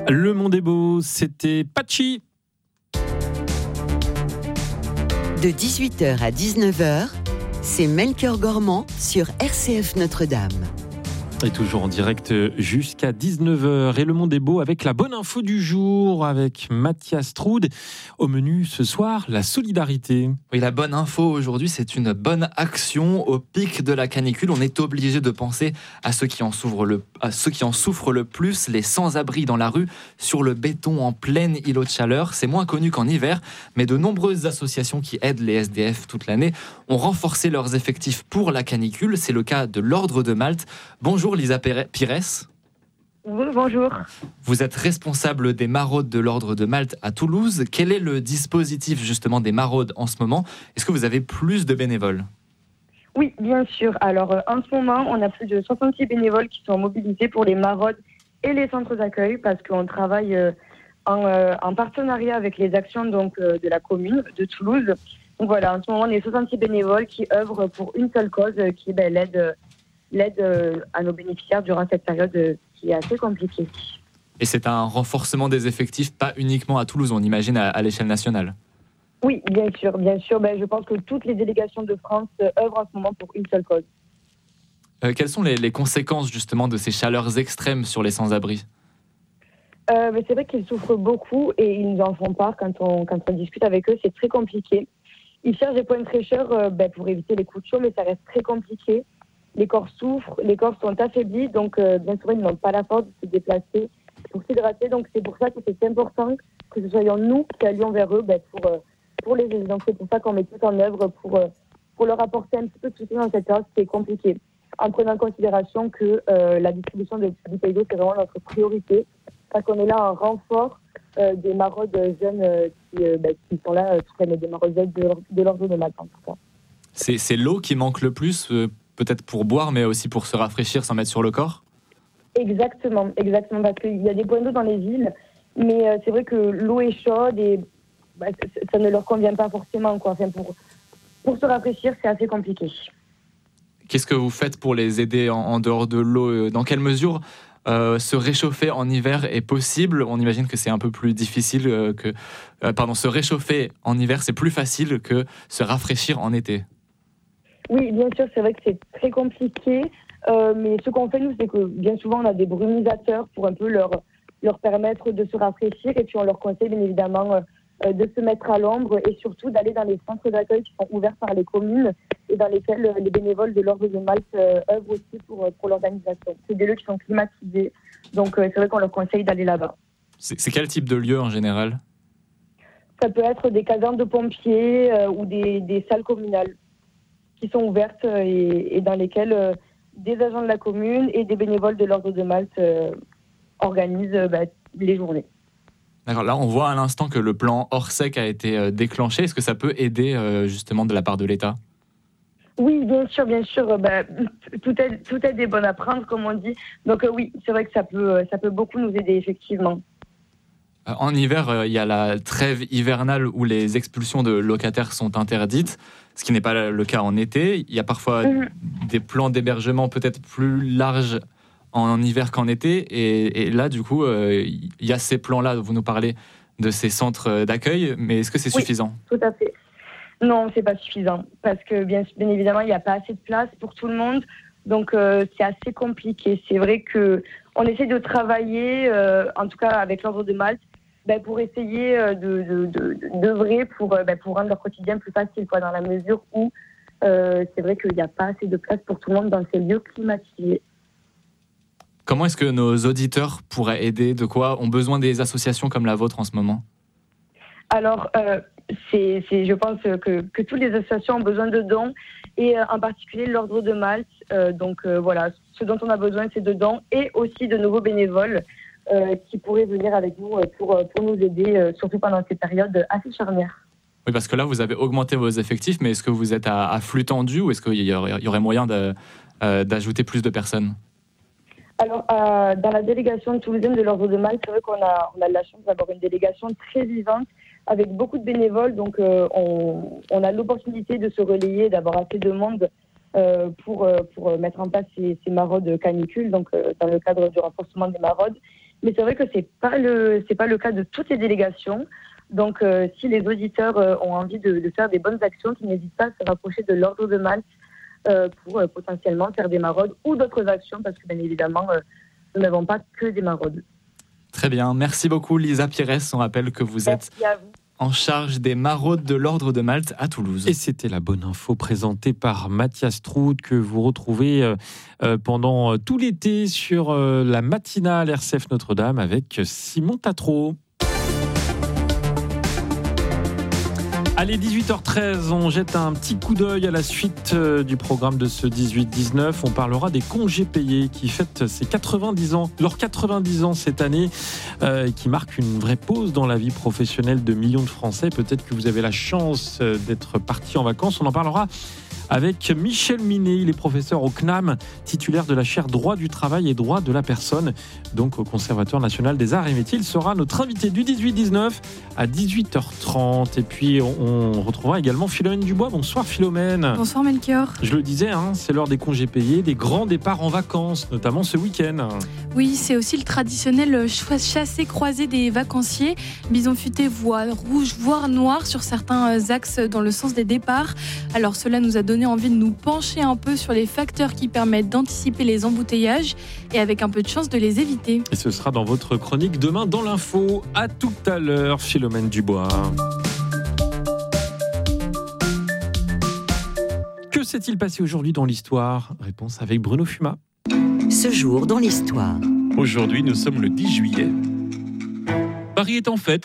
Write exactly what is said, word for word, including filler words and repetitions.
Le monde est beau, c'était Patchy. De dix-huit heures à dix-neuf heures, c'est Melchior Gormand sur R C F Notre-Dame. Et toujours en direct jusqu'à dix-neuf heures. Et le monde est beau avec la bonne info du jour, avec Mathias Troud. Au menu ce soir, la solidarité. Oui, la bonne info aujourd'hui, c'est une bonne action. Au pic de la canicule, on est obligé de penser à ceux qui en souffrent le, à ceux qui en souffrent le plus, les sans-abri dans la rue, sur le béton en plein îlot de chaleur. C'est moins connu qu'en hiver, mais de nombreuses associations qui aident les S D F toute l'année ont renforcé leurs effectifs pour la canicule. C'est le cas de l'Ordre de Malte. Bonjour Lisa Pires. Oui, bonjour. Vous êtes responsable des maraudes de l'Ordre de Malte à Toulouse. Quel est le dispositif justement des maraudes en ce moment ? Est-ce que vous avez plus de bénévoles ? Oui, bien sûr. Alors euh, en ce moment, on a plus de soixante-six bénévoles qui sont mobilisés pour les maraudes et les centres d'accueil parce qu'on travaille euh, en, euh, en partenariat avec les actions donc, euh, de la commune de Toulouse. Donc voilà, en ce moment, on est soixante-six bénévoles qui œuvrent pour une seule cause euh, qui est ben, l'aide euh, l'aide euh, à nos bénéficiaires durant cette période euh, qui est assez compliquée. Et c'est un renforcement des effectifs, pas uniquement à Toulouse, on imagine à, à l'échelle nationale. Oui, bien sûr, bien sûr. Ben, je pense que toutes les délégations de France euh, œuvrent en ce moment pour une seule cause. Euh, quelles sont les, les conséquences justement de ces chaleurs extrêmes sur les sans-abri ? euh, ben, C'est vrai qu'ils souffrent beaucoup et ils nous en font part quand on, quand on discute avec eux. C'est très compliqué. Ils cherchent des points de fraîcheur euh, ben, pour éviter les coups de chaud, mais ça reste très compliqué. Les corps souffrent, les corps sont affaiblis, donc euh, bien souvent ils n'ont pas la force de se déplacer pour s'hydrater. Donc c'est pour ça que c'est important que ce soyons nous qui allions vers eux ben, pour, euh, pour les aider. Donc c'est pour ça qu'on met tout en œuvre pour, euh, pour leur apporter un petit peu de soutien dans cette période qui est compliquée. En prenant en considération que euh, la distribution de bouteilles d'eau c'est vraiment notre priorité, parce qu'on est là en renfort euh, des maraudes jeunes euh, qui, euh, ben, qui sont là, euh, toute l'année, des maraudes jeunes de, de l'Ordre de Malte en tout cas. C'est, c'est l'eau qui manque le plus euh... peut-être pour boire, mais aussi pour se rafraîchir, s'en mettre sur le corps ? Exactement, exactement, parce qu'il y a des points d'eau dans les villes, mais euh, c'est vrai que l'eau est chaude et bah, ça, ça ne leur convient pas forcément, quoi. Enfin, pour, pour se rafraîchir, c'est assez compliqué. Qu'est-ce que vous faites pour les aider en, en dehors de l'eau ? Dans quelle mesure euh, se réchauffer en hiver est possible ? On imagine que c'est un peu plus difficile euh, que... Euh, pardon, se réchauffer en hiver, c'est plus facile que se rafraîchir en été. Oui, bien sûr, c'est vrai que c'est très compliqué, euh, mais ce qu'on fait, nous, c'est que bien souvent, on a des brumisateurs pour un peu leur, leur permettre de se rafraîchir, et puis on leur conseille, bien évidemment, euh, de se mettre à l'ombre, et surtout d'aller dans les centres d'accueil qui sont ouverts par les communes, et dans lesquels euh, les bénévoles de l'Ordre de Malte euh, œuvrent aussi pour, pour l'organisation. C'est des lieux qui sont climatisés, donc euh, c'est vrai qu'on leur conseille d'aller là-bas. C'est, c'est quel type de lieu, en général ? Ça peut être des casernes de pompiers euh, ou des, des salles communales qui sont ouvertes et, et dans lesquelles euh, des agents de la commune et des bénévoles de l'Ordre de Malte euh, organisent euh, bah, les journées. D'accord, là on voit à l'instant que le plan Orsec a été euh, déclenché. Est-ce que ça peut aider euh, justement de la part de l'État ? Oui, bien sûr, bien sûr. Bah, tout aide, tout aide est bonne à prendre, comme on dit. Donc euh, oui, c'est vrai que ça peut, ça peut beaucoup nous aider, effectivement. En hiver, il y a la trêve hivernale où les expulsions de locataires sont interdites, ce qui n'est pas le cas en été. Il y a parfois mmh. des plans d'hébergement peut-être plus larges en hiver qu'en été. Et, et là, du coup, euh, il y a ces plans-là, vous nous parlez de ces centres d'accueil, mais est-ce que c'est oui, suffisant ? Tout à fait. Non, c'est pas suffisant, parce que bien, bien évidemment, il n'y a pas assez de place pour tout le monde. Donc, euh, c'est assez compliqué. C'est vrai qu'on essaie de travailler, euh, en tout cas avec l'Ordre de Malte, ben, pour essayer de, de, de, d'œuvrer pour, ben, pour rendre leur quotidien plus facile, quoi, dans la mesure où euh, c'est vrai qu'il n'y a pas assez de place pour tout le monde dans ces lieux climatisés. Comment est-ce que nos auditeurs pourraient aider ? De quoi ont besoin des associations comme la vôtre en ce moment ? Alors, euh, c'est, c'est, je pense que, que toutes les associations ont besoin de dons, et euh, en particulier l'Ordre de Malte. Euh, donc euh, voilà, ce dont on a besoin, c'est de dons et aussi de nouveaux bénévoles euh, qui pourraient venir avec nous pour, pour nous aider, euh, surtout pendant ces périodes assez charnières. Oui, parce que là, vous avez augmenté vos effectifs, mais est-ce que vous êtes à, à flux tendu ou est-ce qu'il y aurait, il y aurait moyen de, euh, d'ajouter plus de personnes ? Alors, euh, dans la délégation toulousaine de l'Ordre de Malte, c'est vrai qu'on a, on a de la chance d'avoir une délégation très vivante avec beaucoup de bénévoles. Donc, euh, on, on a l'opportunité de se relayer, d'avoir assez de monde euh, pour, pour mettre en place ces, ces maraudes canicules, donc euh, dans le cadre du renforcement des maraudes. Mais c'est vrai que c'est pas le c'est pas le cas de toutes les délégations. Donc, euh, si les auditeurs euh, ont envie de, de faire des bonnes actions, qu'ils n'hésitent pas à se rapprocher de l'Ordre de Malte euh, pour euh, potentiellement faire des maraudes ou d'autres actions, parce que bien évidemment, euh, nous n'avons pas que des maraudes. Très bien, merci beaucoup Lisa Pires. On rappelle que vous êtes Merci à vous. en charge des maraudes de l'Ordre de Malte à Toulouse. Et c'était la bonne info présentée par Mathias Troud que vous retrouvez euh, euh, pendant euh, tout l'été sur euh, la matinale R C F Notre-Dame avec Simon Tatro. Allez, dix-huit heures treize, on jette un petit coup d'œil à la suite euh, du programme de ce dix-huit dix-neuf. On parlera des congés payés qui fêtent ses quatre-vingt-dix ans, leurs quatre-vingt-dix ans cette année, euh, qui marque une vraie pause dans la vie professionnelle de millions de Français. Peut-être que vous avez la chance euh, d'être partis en vacances. On en parlera avec Michel Minet. Il est professeur au C N A M, titulaire de la chaire Droit du travail et Droit de la personne, donc au Conservatoire national des arts et métiers. Il sera notre invité du dix-huit dix-neuf à dix-huit heures trente. Et puis on, on retrouvera également Philomène Dubois. Bonsoir Philomène. Bonsoir Melchior. Je le disais, hein, c'est l'heure des congés payés, des grands départs en vacances, notamment ce week-end. Oui, c'est aussi le traditionnel chassé-croisé des vacanciers. Bison futé voire rouge, voire noir sur certains axes dans le sens des départs. Alors cela nous a donné envie de nous pencher un peu sur les facteurs qui permettent d'anticiper les embouteillages et avec un peu de chance de les éviter. Et ce sera dans votre chronique demain dans l'info. À tout à l'heure, Philomène Dubois. Que s'est-il passé aujourd'hui dans l'histoire ? Réponse avec Bruno Fuma. Ce jour dans l'histoire. Aujourd'hui, nous sommes le dix juillet. Paris est en fête.